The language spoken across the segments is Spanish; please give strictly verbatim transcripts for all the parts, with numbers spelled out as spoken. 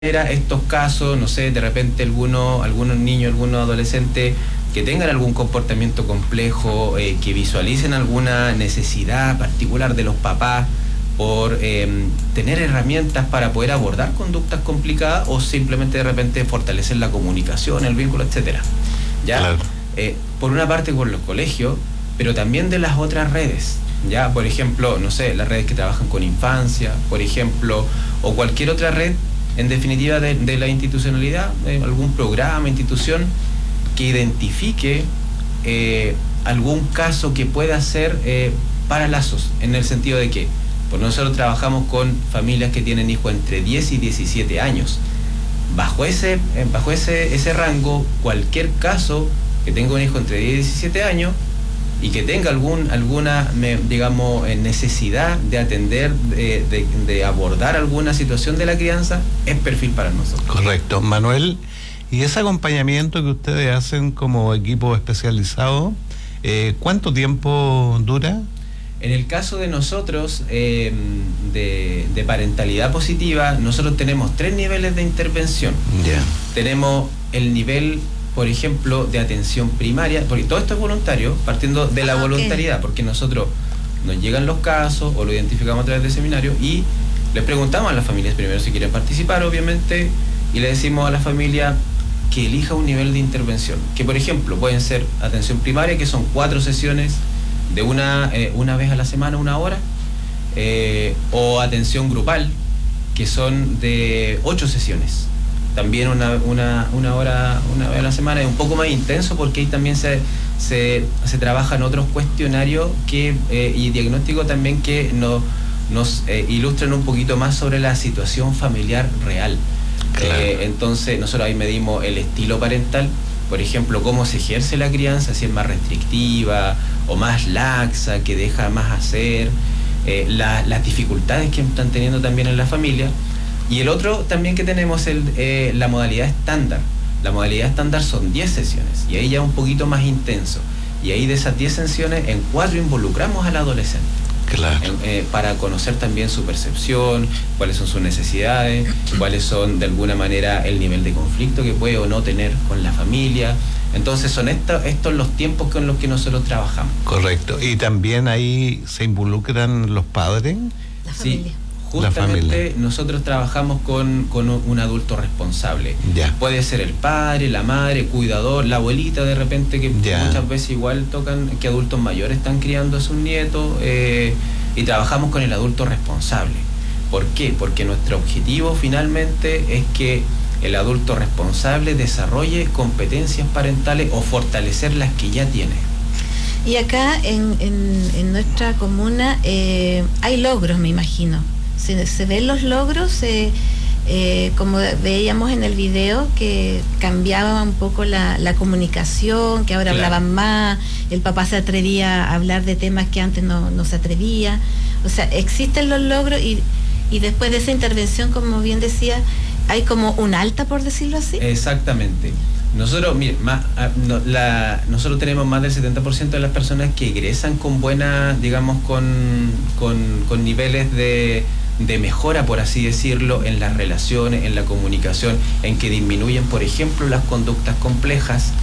estos casos, no sé, de repente algunos, algunos niños, algunos adolescentes que tengan algún comportamiento complejo, eh, que visualicen alguna necesidad particular de los papás por eh, tener herramientas para poder abordar conductas complicadas o simplemente de repente fortalecer la comunicación, el vínculo, etcétera. ¿Ya? Claro. Eh, por una parte con los colegios, pero también de las otras redes. Ya, por ejemplo, no sé, las redes que trabajan con infancia, por ejemplo, o cualquier otra red, en definitiva, de, de la institucionalidad, eh, algún programa, institución que identifique eh, algún caso que pueda ser eh, para lazos, en el sentido de que, pues nosotros trabajamos con familias que tienen hijos entre diez y diecisiete años. Bajo ese, eh, bajo ese, ese rango, cualquier caso que tenga un hijo entre diez y diecisiete años y que tenga algún, alguna, digamos, necesidad de atender, de, de, de abordar alguna situación de la crianza, es perfil para nosotros. Correcto. Manuel, ¿y ese acompañamiento que ustedes hacen como equipo especializado, eh, cuánto tiempo dura? En el caso de nosotros, eh, de, de parentalidad positiva, nosotros tenemos tres niveles de intervención. Yeah. Tenemos el nivel, por ejemplo, de atención primaria, porque todo esto es voluntario, partiendo de la ah, voluntariedad, okay. Porque nosotros nos llegan los casos o lo identificamos a través del seminario y les preguntamos a las familias primero si quieren participar, obviamente, y le decimos a la familia que elija un nivel de intervención, que por ejemplo pueden ser atención primaria, que son cuatro sesiones de una, eh, una vez a la semana, una hora, eh, o atención grupal, que son de ocho sesiones. También una, una, una hora, una vez a la semana, es un poco más intenso porque ahí también se, se, se trabajan otros cuestionarios que, eh, y diagnósticos también que no, nos eh, ilustran un poquito más sobre la situación familiar real. Claro. Eh, entonces nosotros ahí medimos el estilo parental, por ejemplo, cómo se ejerce la crianza, si es más restrictiva o más laxa, que deja más hacer, eh, la, las dificultades que están teniendo también en la familia. Y el otro también que tenemos es eh, la modalidad estándar. La modalidad estándar son diez sesiones y ahí ya un poquito más intenso. Y ahí de esas diez sesiones, en cuatro involucramos al adolescente. Claro. En, eh, para conocer también su percepción, cuáles son sus necesidades, cuáles son de alguna manera el nivel de conflicto que puede o no tener con la familia. Entonces son estos, estos los tiempos con los que nosotros trabajamos. Correcto. ¿Y también ahí se involucran los padres? La familia. Sí. Justamente nosotros trabajamos con, con un adulto responsable. Ya. Puede ser el padre, la madre, cuidador, la abuelita de repente, que ya. Muchas veces igual tocan que adultos mayores están criando a sus nietos, eh, y trabajamos con el adulto responsable. ¿Por qué? Porque nuestro objetivo finalmente es que el adulto responsable desarrolle competencias parentales o fortalecer las que ya tiene. Y acá en, en, en nuestra comuna eh, hay logros, me imagino. Se, se ven los logros, eh, eh, como veíamos en el video, que cambiaba un poco la, la comunicación, que ahora claro. hablaban más, el papá se atrevía a hablar de temas que antes no, no se atrevía. O sea, existen los logros y, y después de esa intervención, como bien decía, hay como un alta, por decirlo así. Exactamente. Nosotros, mire, más, no, la, nosotros tenemos más del setenta por ciento de las personas que egresan con buena, digamos, con, con, con niveles de, de mejora, por así decirlo, en las relaciones, en la comunicación, en que disminuyen, por ejemplo, las conductas complejas,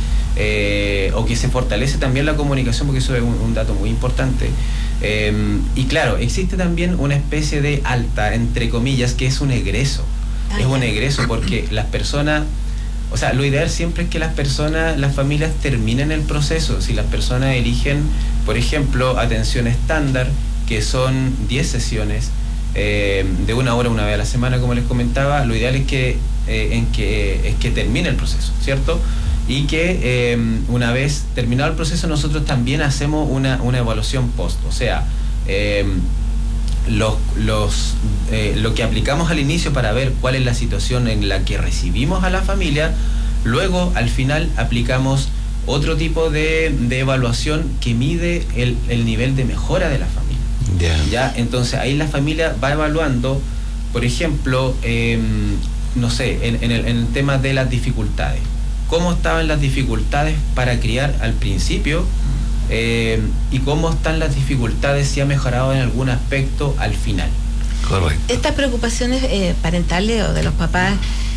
eh, o que se fortalece también la comunicación, porque eso es un, un dato muy importante. Eh, y claro, existe también una especie de alta, entre comillas, que es un egreso. Es un egreso porque las personas... O sea, lo ideal siempre es que las personas, las familias terminen el proceso. Si las personas eligen, por ejemplo, atención estándar, que son diez sesiones, eh, de una hora, una vez a la semana, como les comentaba, lo ideal es que, eh, en que, es que termine el proceso, ¿cierto? Y que eh, una vez terminado el proceso, nosotros también hacemos una, una evaluación post. O sea, eh, Los, los, eh, lo que aplicamos al inicio para ver cuál es la situación en la que recibimos a la familia, luego al final aplicamos otro tipo de, de evaluación que mide el, el nivel de mejora de la familia. Yeah. ¿Ya? Entonces ahí la familia va evaluando, por ejemplo, eh, no sé, en, en, el, en el tema de las dificultades. ¿Cómo estaban las dificultades para criar al principio? Eh, y cómo están las dificultades, si ha mejorado en algún aspecto al final. Correcto. Estas preocupaciones eh, parentales o de los papás